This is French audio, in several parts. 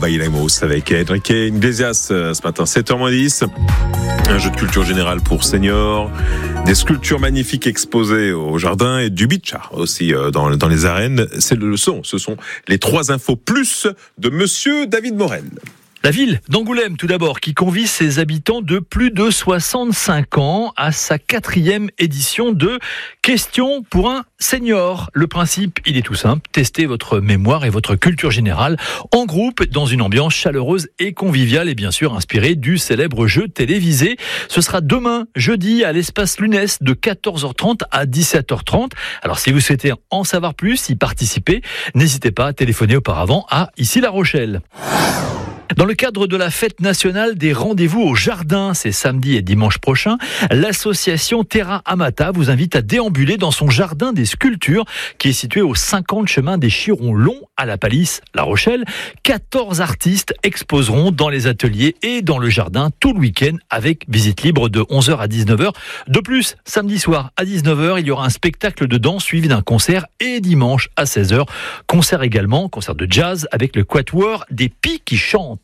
Bailamos avec Enrique Iglesias ce matin, 7h10. Un jeu de culture générale pour seniors, des sculptures magnifiques exposées au jardin et du beach art aussi dans les arènes. Ce sont les 3 infos plus de monsieur David Morel. La ville d'Angoulême, tout d'abord, qui convie ses habitants de plus de 65 ans à sa 4e édition de Questions pour un senior. Le principe, il est tout simple. Testez votre mémoire et votre culture générale en groupe, dans une ambiance chaleureuse et conviviale, et bien sûr inspirée du célèbre jeu télévisé. Ce sera demain, jeudi, à l'espace Lunès, de 14h30 à 17h30. Alors, si vous souhaitez en savoir plus, y participer, n'hésitez pas à téléphoner auparavant à Issy-La Rochelle. Dans le cadre de la fête nationale des rendez-vous au jardin, c'est samedi et dimanche prochain, l'association Terra Amata vous invite à déambuler dans son jardin des sculptures qui est situé au 50 chemin des Chirons Longs à la Palisse, La Rochelle. 14 artistes exposeront dans les ateliers et dans le jardin tout le week-end avec visite libre de 11h à 19h. De plus, samedi soir à 19h, il y aura un spectacle de danse suivi d'un concert et dimanche à 16h. Concert de jazz avec le quatuor des Pies qui chantent.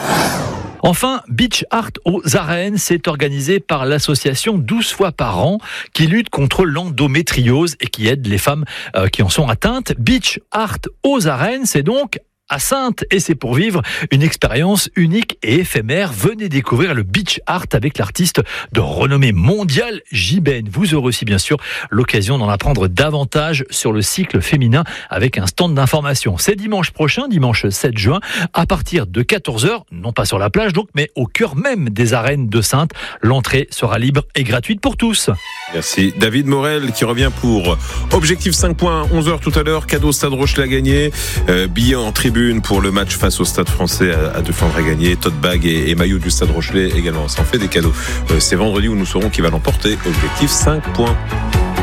Enfin, Beach Art aux arènes, c'est organisé par l'association 12 fois par an qui lutte contre l'endométriose et qui aide les femmes qui en sont atteintes. Beach Art aux arènes, c'est donc à Saintes, et c'est pour vivre une expérience unique et éphémère. Venez découvrir le beach art avec l'artiste de renommée mondiale J-Ben. Vous aurez aussi bien sûr l'occasion d'en apprendre davantage sur le cycle féminin avec un stand d'information. C'est dimanche prochain, dimanche 7 juin, à partir de 14h, non pas sur la plage donc, mais au cœur même des arènes de Saintes. L'entrée sera libre et gratuite pour tous. Merci. David Morel qui revient pour Objectif 5 points, 11h tout à l'heure, cadeau Stade Rochelet à gagner, billets en tribune pour le match face au Stade Français à Defendre à gagner, tote bag et maillot du Stade Rochelet également. Ça en fait des cadeaux. C'est vendredi où nous saurons qui va l'emporter. Objectif 5 points.